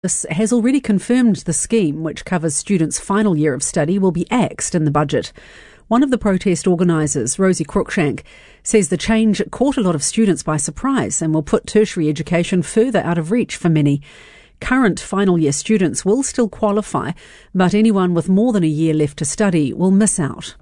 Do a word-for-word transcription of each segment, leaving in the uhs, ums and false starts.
This has already confirmed the scheme, which covers students' final year of study, will be axed in the budget. One of the protest organisers, Rosie Cruikshank, says the change caught a lot of students by surprise and will put tertiary education further out of reach for many. Current final year students will still qualify, but anyone with more than a year left to study will miss out.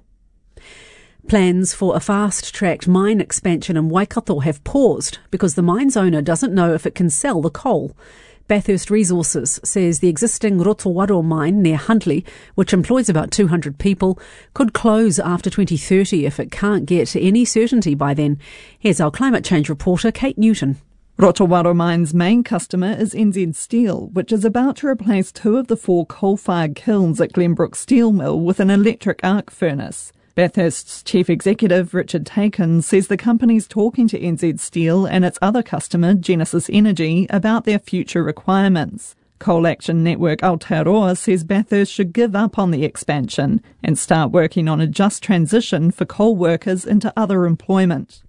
Plans for a fast-tracked mine expansion in Waikato have paused because the mine's owner doesn't know if it can sell the coal. Bathurst Resources says the existing Rotowaro mine near Huntly, which employs about two hundred people, could close after twenty thirty if it can't get any certainty by then. Here's our climate change reporter, Kate Newton. Rotowaro Mine's main customer is N Z Steel, which is about to replace two of the four coal-fired kilns at Glenbrook Steel Mill with an electric arc furnace. Bathurst's chief executive, Richard Taken, says the company's talking to N Z Steel and its other customer, Genesis Energy, about their future requirements. Coal Action Network Aotearoa says Bathurst should give up on the expansion and start working on a just transition for coal workers into other employment.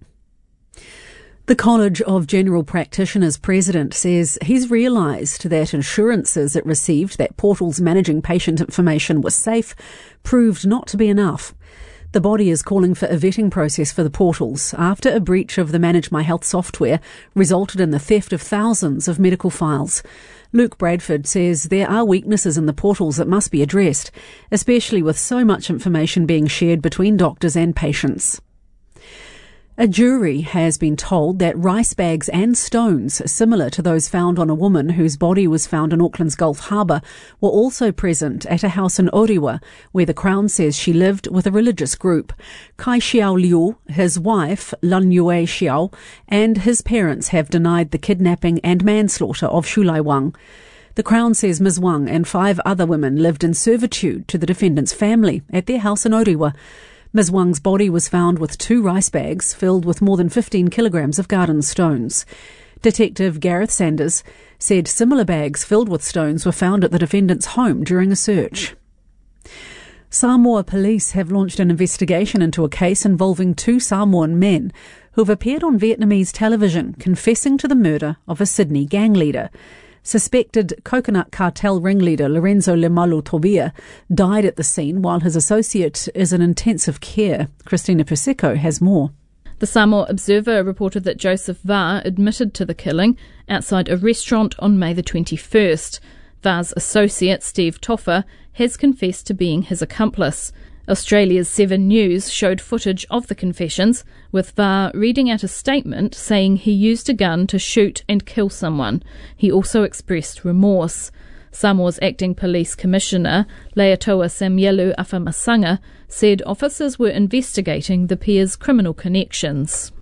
The College of General Practitioners president says he's realised that insurances it received that portals managing patient information were safe proved not to be enough. The body is calling for a vetting process for the portals after a breach of the Manage My Health software resulted in the theft of thousands of medical files. Luke Bradford says there are weaknesses in the portals that must be addressed, especially with so much information being shared between doctors and patients. A jury has been told that rice bags and stones similar to those found on a woman whose body was found in Auckland's Gulf Harbour were also present at a house in Orewa, where the Crown says she lived with a religious group. Kai Xiao Liu, his wife, Lan Yue Xiao, and his parents have denied the kidnapping and manslaughter of Shulai Wang. The Crown says Miz Wang and five other women lived in servitude to the defendant's family at their house in Orewa. Miz Wang's body was found with two rice bags filled with more than fifteen kilograms of garden stones. Detective Gareth Sanders said similar bags filled with stones were found at the defendant's home during a search. Samoa police have launched an investigation into a case involving two Samoan men who have appeared on Vietnamese television confessing to the murder of a Sydney gang leader. Suspected coconut cartel ringleader Lorenzo Lemalu Tobia died at the scene while his associate is in intensive care. Christina Persico has more. The Samoa Observer reported that Joseph Va admitted to the killing outside a restaurant on May the twenty-first. Va's associate, Steve Toffa, has confessed to being his accomplice. Australia's Seven News showed footage of the confessions, with Va reading out a statement saying he used a gun to shoot and kill someone. He also expressed remorse. Samoa's acting police commissioner, Leatoa Samuelu Afamasanga, said officers were investigating the pair's criminal connections.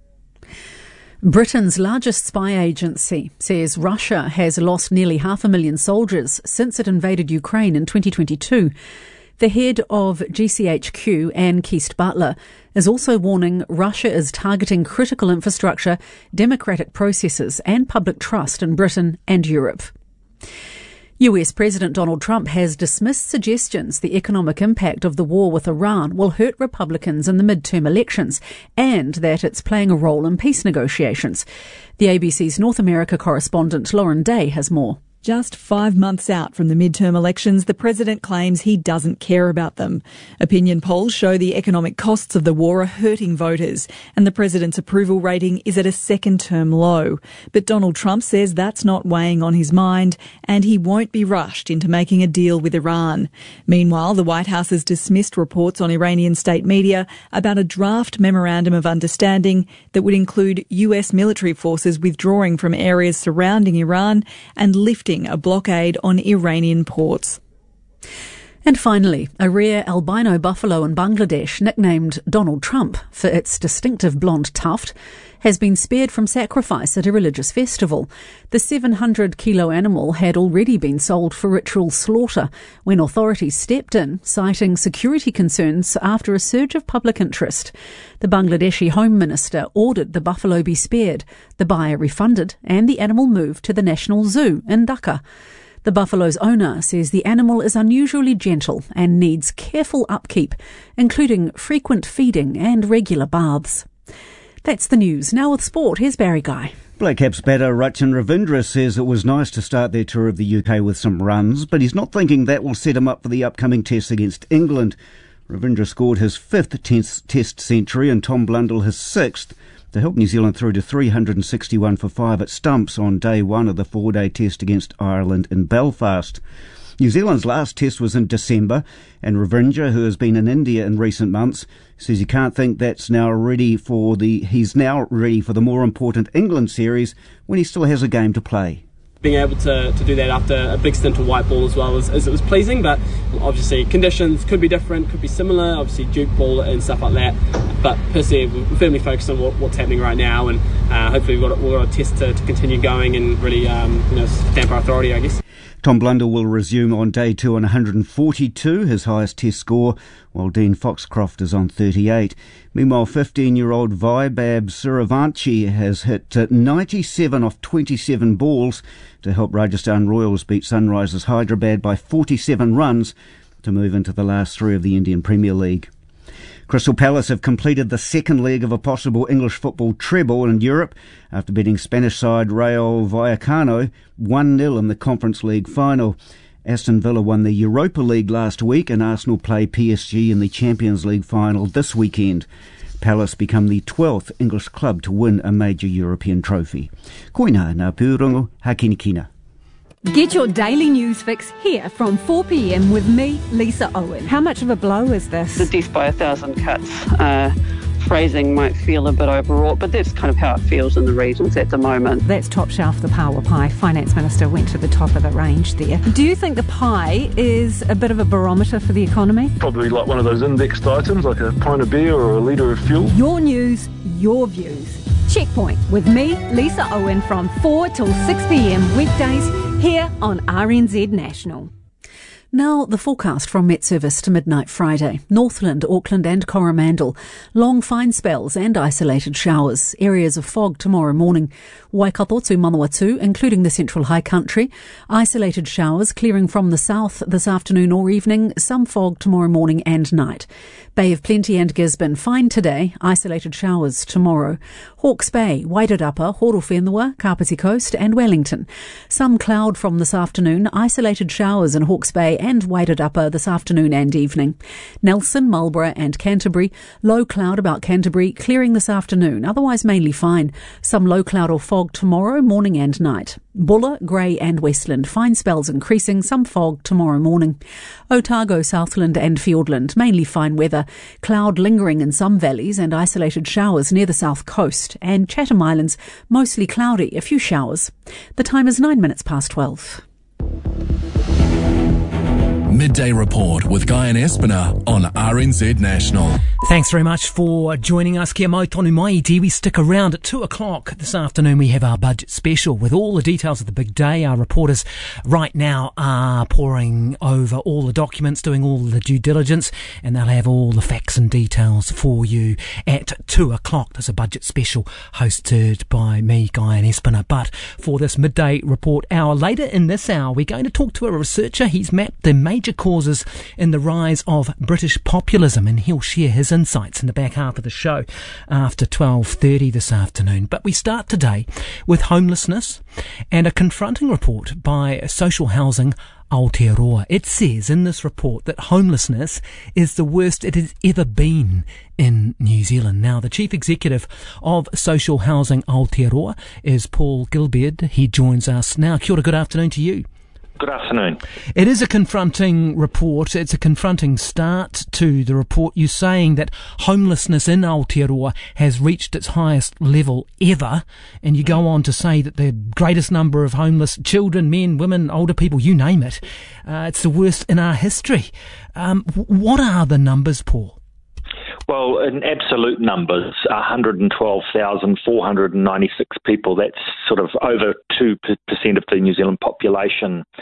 Britain's largest spy agency says Russia has lost nearly half a million soldiers since it invaded Ukraine in twenty twenty-two. The head of G C H Q, Anne Keast-Butler, is also warning Russia is targeting critical infrastructure, democratic processes and public trust in Britain and Europe. U S President Donald Trump has dismissed suggestions the economic impact of the war with Iran will hurt Republicans in the midterm elections and that it's playing a role in peace negotiations. The A B C's North America correspondent Lauren Day has more. Just five months out from the midterm elections, the president claims he doesn't care about them. Opinion polls show the economic costs of the war are hurting voters, and the president's approval rating is at a second-term low. But Donald Trump says that's not weighing on his mind, and he won't be rushed into making a deal with Iran. Meanwhile, the White House has dismissed reports on Iranian state media about a draft memorandum of understanding that would include U S military forces withdrawing from areas surrounding Iran and lifting a blockade on Iranian ports. And finally, a rare albino buffalo in Bangladesh, nicknamed Donald Trump for its distinctive blonde tuft, has been spared from sacrifice at a religious festival. The seven hundred kilo animal had already been sold for ritual slaughter when authorities stepped in, citing security concerns after a surge of public interest. The Bangladeshi Home Minister ordered the buffalo be spared, the buyer refunded, and the animal moved to the National Zoo in Dhaka. The buffalo's owner says the animal is unusually gentle and needs careful upkeep, including frequent feeding and regular baths. That's the news. Now with sport, here's Barry Guy. Black Caps batter Rachin Ravindra says it was nice to start their tour of the U K with some runs, but he's not thinking that will set him up for the upcoming test against England. Ravindra scored his fifth test century and Tom Blundell his sixth to help New Zealand through to three hundred sixty-one for five at stumps on day one of the four-day test against Ireland in Belfast. New Zealand's last test was in December, and Ravindra, who has been in India in recent months, says he can't think that's now ready for the he's now ready for the more important England series when he still has a game to play. Being able to, to do that after a big stint of white ball as well as, as it was pleasing, but obviously conditions could be different, could be similar, obviously Duke ball and stuff like that, but per se we're firmly focused on what, what's happening right now, and uh, hopefully we've got, we've got a test to, to continue going and really um, you know, stamp our authority, I guess. Tom Blundell will resume on day two on one hundred forty-two, his highest test score, while Dean Foxcroft is on thirty-eight. Meanwhile, fifteen-year-old Vaibhav Suryavanshi has hit ninety-seven off twenty-seven balls to help Rajasthan Royals beat Sunrisers Hyderabad by forty-seven runs to move into the last three of the Indian Premier League. Crystal Palace have completed the second leg of a possible English football treble in Europe after beating Spanish side Rayo Vallecano one nil in the Conference League final. Aston Villa won the Europa League last week and Arsenal play P S G in the Champions League final this weekend. Palace become the twelfth English club to win a major European trophy. Koina ngā pūrongo hakinikina. Get your daily news fix here from four p.m. with me, Lisa Owen. How much of a blow is this? The death by a thousand cuts. Uh, phrasing might feel a bit overwrought, but that's kind of how it feels in the regions at the moment. That's top shelf, the power pie. Finance Minister went to the top of the range there. Do you think the pie is a bit of a barometer for the economy? Probably like one of those indexed items, like a pint of beer or a litre of fuel. Your news, your views. Checkpoint with me, Lisa Owen, from four till six p.m. weekdays here on R N Z National. Now, the forecast from Met Service to midnight Friday. Northland, Auckland and Coromandel. Long fine spells and isolated showers. Areas of fog tomorrow morning. Waikato to Manawatu, including the Central High Country. Isolated showers clearing from the south this afternoon or evening. Some fog tomorrow morning and night. Bay of Plenty and Gisborne, fine today. Isolated showers tomorrow. Hawke's Bay, Wairarapa, Horowhenua, Kapiti Coast and Wellington. Some cloud from this afternoon. Isolated showers in Hawke's Bay and Wairarapa this afternoon and evening. Nelson, Marlborough and Canterbury. Low cloud about Canterbury, clearing this afternoon. Otherwise mainly fine. Some low cloud or fog tomorrow morning and night. Buller, Grey and Westland. Fine spells increasing. Some fog tomorrow morning. Otago, Southland and Fiordland. Mainly fine weather. Cloud lingering in some valleys and isolated showers near the south coast. And Chatham Islands, mostly cloudy. A few showers. The time is nine minutes past twelve. Midday Report with Guy and Espiner on R N Z National. Thanks very much for joining us. Kia mau tonu mai te. We stick around at two o'clock this afternoon. We have our budget special with all the details of the big day. Our reporters right now are poring over all the documents, doing all the due diligence, and they'll have all the facts and details for you at two o'clock. There's a budget special hosted by me, Guy and Espiner. But for this midday report hour, later in this hour, we're going to talk to a researcher. He's mapped the major causes in the rise of British populism, and he'll share his insights in the back half of the show after twelve thirty this afternoon. But we start today with homelessness and a confronting report by Social Housing Aotearoa. It says in this report that homelessness is the worst it has ever been in New Zealand. Now, the Chief Executive of Social Housing Aotearoa is Paul Gilbeard. He joins us now. Kia ora, good afternoon to you. Good afternoon. It is a confronting report. It's a confronting start to the report. You're saying that homelessness in Aotearoa has reached its highest level ever, and you go on to say that the greatest number of homeless children, men, women, older people, you name it, uh, it's the worst in our history. Um, what are the numbers, Paul? Well, in absolute numbers, one hundred twelve thousand four hundred ninety-six people, that's sort of over two percent of the New Zealand population,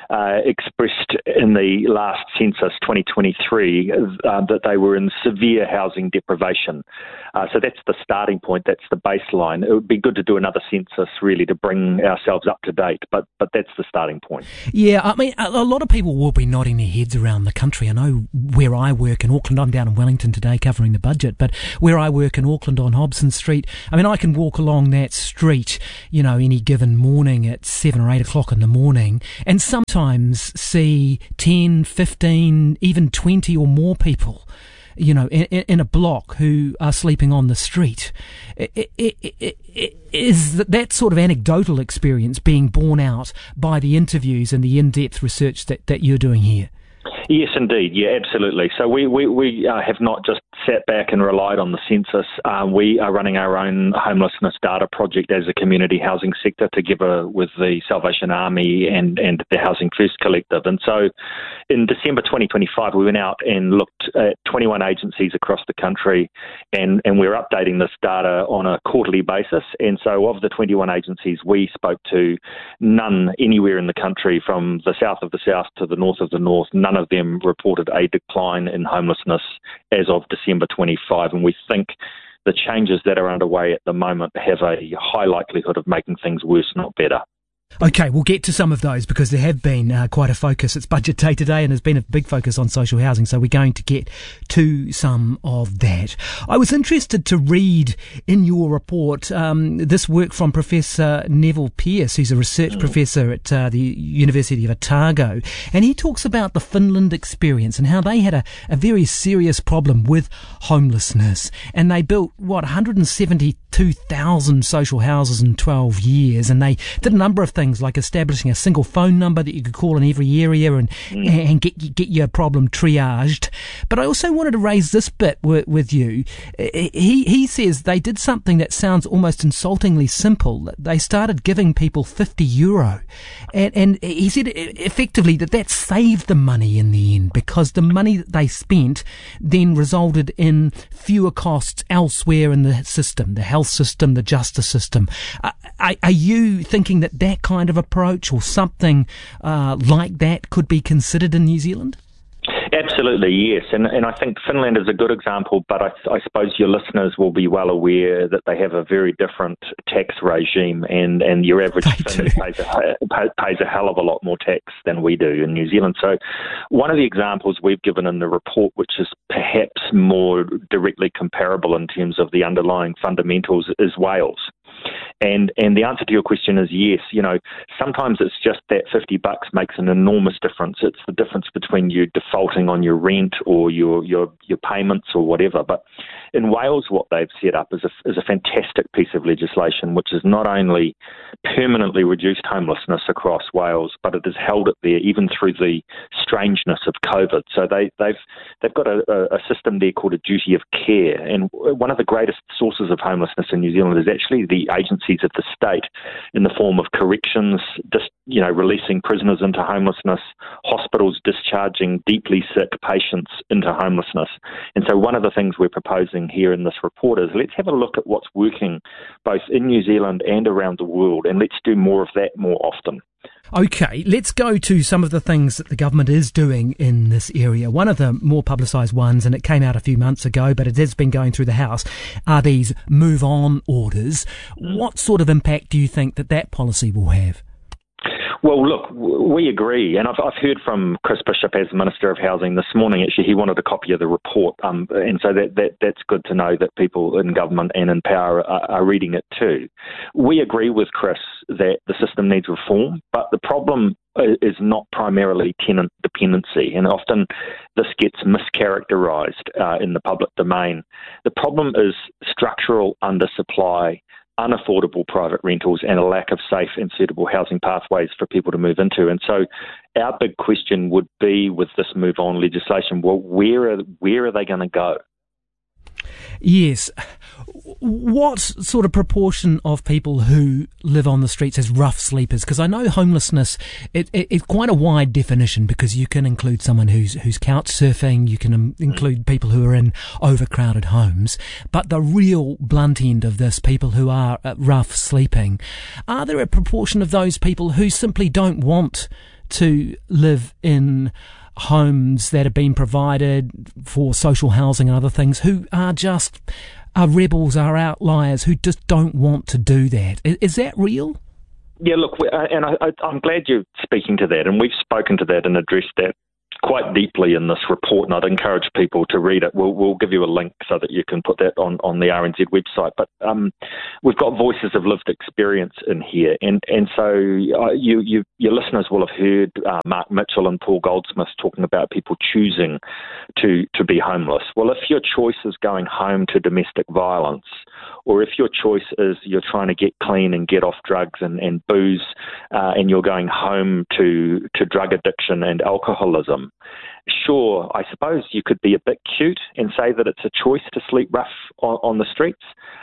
uh, expressed in the last census, twenty twenty-three, uh, that they were in severe housing deprivation. Uh, so that's the starting point, that's the baseline. It would be good to do another census, really, to bring ourselves up to date, but but that's the starting point. Yeah, I mean, a, a lot of people will be nodding their heads around the country. I know where I work in Auckland, I'm down in Wellington today covering the budget, but where I work in Auckland on Hobson Street, I mean, I can walk along that street, you know, any given morning at seven or eight o'clock in the morning, and sometimes see ten, fifteen, even twenty or more people, you know, in, in a block who are sleeping on the street. It, it, it, it, is that sort of anecdotal experience being borne out by the interviews and the in-depth research that, that you're doing here? Yes, indeed. Yeah, absolutely. So we, we, we uh, have not just sat back and relied on the census. Uh, we are running our own homelessness data project as a community housing sector together with the Salvation Army and, and the Housing First Collective. And so in December twenty twenty-five, we went out and looked at twenty-one agencies across the country, and, and we're updating this data on a quarterly basis. And so of the twenty-one agencies we spoke to, none anywhere in the country from the south of the south to the north of the north, none of them reported a decline in homelessness as of December twenty-five, and we think the changes that are underway at the moment have a high likelihood of making things worse, not better. Okay, we'll get to some of those because there have been uh, quite a focus. It's budget day today and there's been a big focus on social housing, so we're going to get to some of that. I was interested to read in your report um, this work from Professor Neville Pearce, who's a research mm. professor at uh, the University of Otago, and he talks about the Finland experience and how they had a, a very serious problem with homelessness, and they built, what, one hundred seventy-two thousand social houses in twelve years, and they did a number of things like establishing a single phone number that you could call in every area and mm. and get get your problem triaged. But I also wanted to raise this bit with, with you. He he says they did something that sounds almost insultingly simple. They started giving people fifty euro, and and he said effectively that that saved them money in the end because the money that they spent then resulted in fewer costs elsewhere in the system, the health system, the justice system. Uh, are, are you thinking that that kind of approach or something uh, like that could be considered in New Zealand? Absolutely, yes. And and I think Finland is a good example, but I, I suppose your listeners will be well aware that they have a very different tax regime, and, and your average Finn pays a, pays a hell of a lot more tax than we do in New Zealand. So one of the examples we've given in the report, which is perhaps more directly comparable in terms of the underlying fundamentals, is Wales. And and the answer to your question is yes. You know, sometimes it's just that fifty bucks makes an enormous difference. It's the difference between you defaulting on your rent or your your, your payments or whatever. But in Wales, what they've set up is a, is a fantastic piece of legislation, which has not only permanently reduced homelessness across Wales, but it has held it there even through the strangeness of COVID. So they, they've they've got a, a system there called a duty of care. And one of the greatest sources of homelessness in New Zealand is actually the agencies of the state in the form of corrections, just, you know, releasing prisoners into homelessness, hospitals discharging deeply sick patients into homelessness. And so one of the things we're proposing here in this report is let's have a look at what's working both in New Zealand and around the world, and let's do more of that more often. Okay, let's go to some of the things that the government is doing in this area. One of the more publicised ones, and it came out a few months ago, but it has been going through the House, are these move-on orders. What sort of impact do you think that that policy will have? Well, look, we agree, and I've, I've heard from Chris Bishop as Minister of Housing this morning. Actually, he wanted a copy of the report, um, and so that, that that's good to know that people in government and in power are, are reading it too. We agree with Chris that the system needs reform, but the problem is not primarily tenant dependency, and often this gets mischaracterised uh, in the public domain. The problem is structural undersupply, unaffordable private rentals, and a lack of safe and suitable housing pathways for people to move into. And so our big question would be with this move on legislation, well, where are, where are they going to go? Yes. What sort of proportion of people who live on the streets as rough sleepers? Because I know homelessness, it, it, it's quite a wide definition because you can include someone who's who's couch surfing, you can um, include people who are in overcrowded homes, but the real blunt end of this, people who are uh, rough sleeping, are there a proportion of those people who simply don't want to live in homes that have been provided for social housing and other things who are just are rebels, are outliers, who just don't want to do that. Is, is that real? Yeah, look, and I, I, I'm glad you're speaking to that, and we've spoken to that and addressed that quite deeply in this report, and I'd encourage people to read it. We'll, we'll give you a link so that you can put that on, on the R N Z website. But um, we've got voices of lived experience in here, and and so uh, you, you your listeners will have heard uh, Mark Mitchell and Paul Goldsmith talking about people choosing to to be homeless. Well, if your choice is going home to domestic violence, or if your choice is you're trying to get clean and get off drugs and, and booze, uh, and you're going home to, to drug addiction and alcoholism, sure, I suppose you could be a bit cute and say that it's a choice to sleep rough on, on the streets.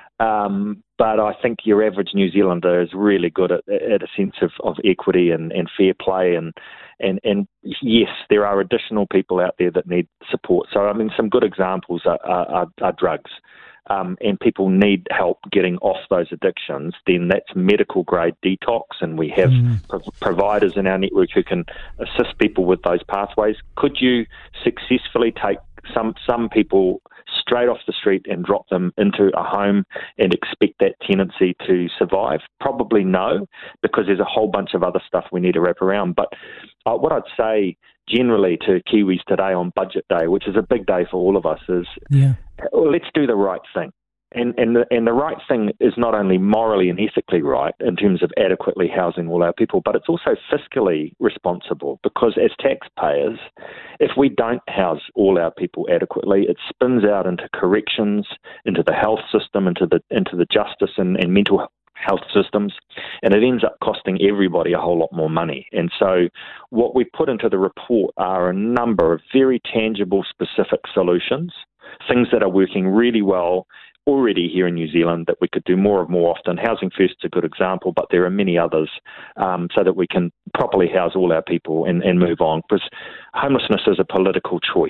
Um, but I think your average New Zealander is really good at, at a sense of, of equity and, and fair play. And, and, and yes, there are additional people out there that need support. So, I mean, some good examples are, are, are drugs. Um, and people need help getting off those addictions, then that's medical grade detox, and we have mm. pro- providers in our network who can assist people with those pathways. Could you successfully take some some people straight off the street and drop them into a home and expect that tenancy to survive? Probably no, because there's a whole bunch of other stuff we need to wrap around. But uh, what I'd say generally to Kiwis today on Budget Day, which is a big day for all of us, is yeah. well, let's do the right thing. And and the, and the right thing is not only morally and ethically right in terms of adequately housing all our people, but it's also fiscally responsible, because as taxpayers, if we don't house all our people adequately, it spins out into corrections, into the health system, into the into the justice and, and mental health systems, and it ends up costing everybody a whole lot more money. And so what we put into the report are a number of very tangible, specific solutions, things that are working really well already here in New Zealand that we could do more of more often. Housing First is a good example, but there are many others, um, so that we can properly house all our people and, and move on, because homelessness is a political choice.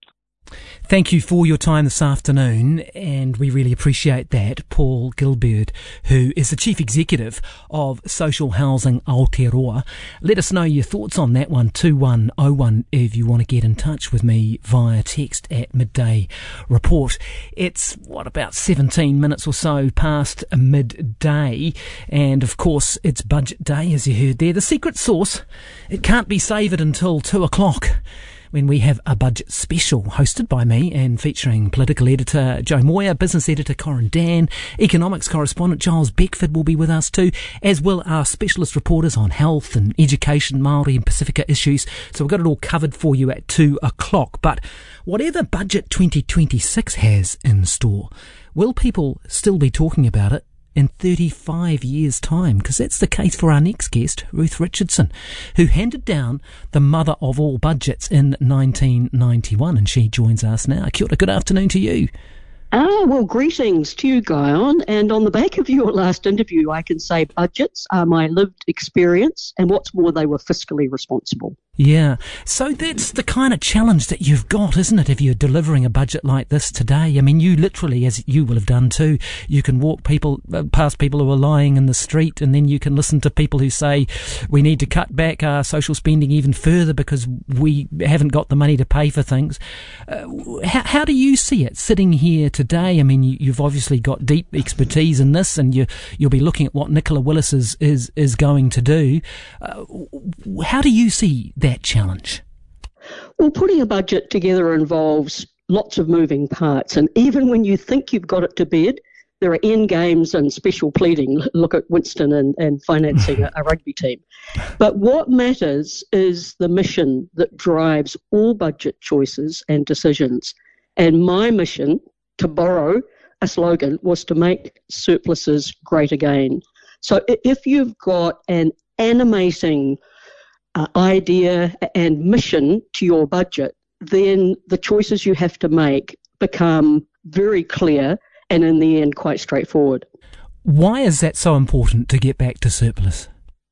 Thank you for your time this afternoon, and we really appreciate that. Paul Gilbert, who is the Chief Executive of Social Housing Aotearoa. Let us know your thoughts on that one, two one oh one, if you want to get in touch with me via text at Midday Report. It's, what, about seventeen minutes or so past midday, and of course it's Budget Day, as you heard there. The secret sauce, it can't be savoured until two o'clock. When we have a budget special hosted by me and featuring political editor Joe Moyer, business editor Corin Dan, economics correspondent Giles Beckford will be with us too, as will our specialist reporters on health and education, Māori and Pacifica issues. So we've got it all covered for you at two o'clock. But whatever Budget twenty twenty-six has in store, will people still be talking about it in thirty-five years' time? Because that's the case for our next guest, Ruth Richardson, who handed down the mother of all budgets in nineteen ninety-one, and she joins us now. Kia ora, good afternoon to you. Ah, well, greetings to you, Guyon. And on the back of your last interview, I can say budgets are my lived experience, and what's more, they were fiscally responsible. Yeah, so that's the kind of challenge that you've got, isn't it, if you're delivering a budget like this today? I mean, you literally, as you will have done too, you can walk people uh, past people who are lying in the street, and then you can listen to people who say we need to cut back our social spending even further because we haven't got the money to pay for things. Uh, how, how do you see it sitting here today? I mean, you, you've obviously got deep expertise in this, and you, you'll be looking at what Nicola Willis is, is, is going to do. Uh, how do you see that challenge? Well, putting a budget together involves lots of moving parts, and even when you think you've got it to bed, there are end games and special pleading. Look at Winston and, and financing a, a rugby team. But what matters is the mission that drives all budget choices and decisions. And my mission, to borrow a slogan, was to make surpluses great again. So if you've got an animating Uh, idea and mission to your budget, then the choices you have to make become very clear and in the end quite straightforward. Why is that so important to get back to surplus?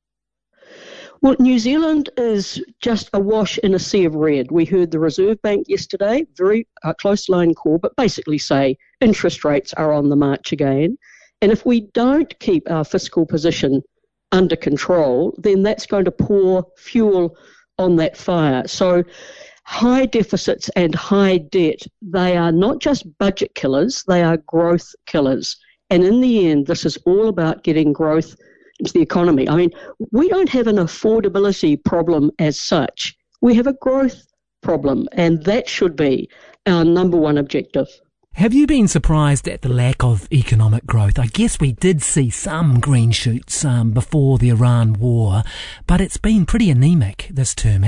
Well, New Zealand is just awash in a sea of red. We heard the Reserve Bank yesterday, very uh, close line call, but basically say interest rates are on the march again. And if we don't keep our fiscal position under control, then that's going to pour fuel on that fire. So high deficits and high debt, they are not just budget killers, they are growth killers. And in the end, this is all about getting growth into the economy. I mean, we don't have an affordability problem as such. We have a growth problem, and that should be our number one objective. Have you been surprised at the lack of economic growth? I guess we did see some green shoots um, before the Iran war, but it's been pretty anemic this term.